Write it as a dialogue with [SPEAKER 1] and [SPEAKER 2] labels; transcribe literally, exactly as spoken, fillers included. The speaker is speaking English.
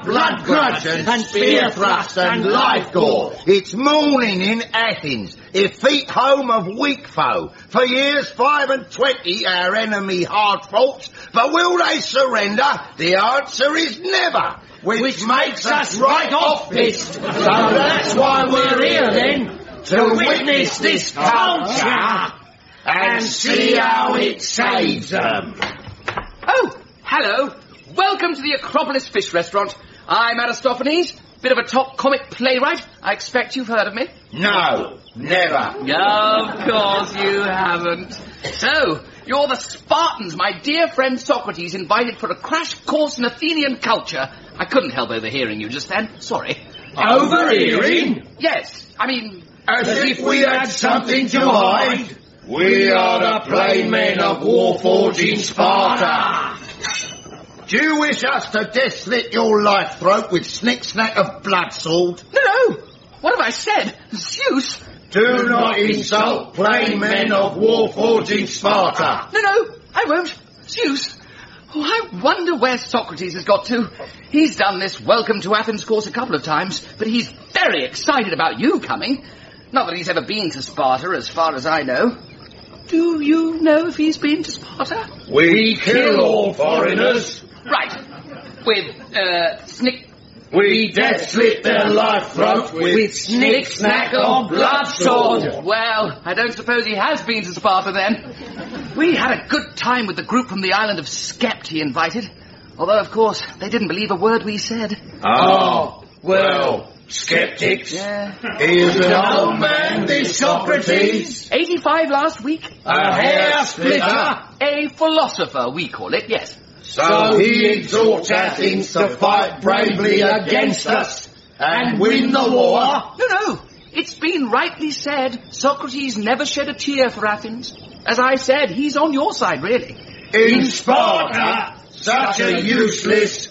[SPEAKER 1] blood grudge and spear thrust and life gore. It's morning in Athens, effete home of weak foe. For years five and twenty our enemy hard fought, but will they surrender? The answer is never, which, which makes us right off pissed. So that's why we're here then, to witness this culture and see how it saves them.
[SPEAKER 2] Oh, hello. Welcome to the Acropolis Fish Restaurant. I'm Aristophanes, bit of a top comic playwright. I expect you've heard of me.
[SPEAKER 1] No, never.
[SPEAKER 2] No, of course you haven't. So, you're the Spartans my dear friend Socrates invited for a crash course in Athenian culture. I couldn't help overhearing you just then. Sorry.
[SPEAKER 1] Overhearing?
[SPEAKER 2] Yes, I mean...
[SPEAKER 1] As if we had something to hide. We are the plain men of Warforged Sparta. Do you wish us to death slit your life throat with snick-snack of blood sword?
[SPEAKER 2] No, no. What have I said? Zeus?
[SPEAKER 1] Do not insult plain men of Warforged Sparta.
[SPEAKER 2] No, no, I won't. Zeus. Oh, I wonder where Socrates has got to. He's done this Welcome to Athens course a couple of times, but he's very excited about you coming. Not that he's ever been to Sparta, as far as I know. Do you know if he's been to Sparta?
[SPEAKER 1] We kill all foreigners.
[SPEAKER 2] Right. With, uh, snick...
[SPEAKER 1] We death slit their life throat with, with snick-snack of blood sword.
[SPEAKER 2] Well, I don't suppose he has been to Sparta then. We had a good time with the group from the island of Skept he invited. Although, of course, they didn't believe a word we said.
[SPEAKER 1] Oh, well... Skeptics.
[SPEAKER 2] Yeah.
[SPEAKER 1] He is an old man, this Socrates.
[SPEAKER 2] eighty-five last week.
[SPEAKER 1] A hair splitter.
[SPEAKER 2] A philosopher, we call it, yes.
[SPEAKER 1] So he exhorts Athens to fight bravely against us and win the war.
[SPEAKER 2] No, no. It's been rightly said. Socrates never shed a tear for Athens. As I said, he's on your side, really.
[SPEAKER 1] In Sparta, such a useless,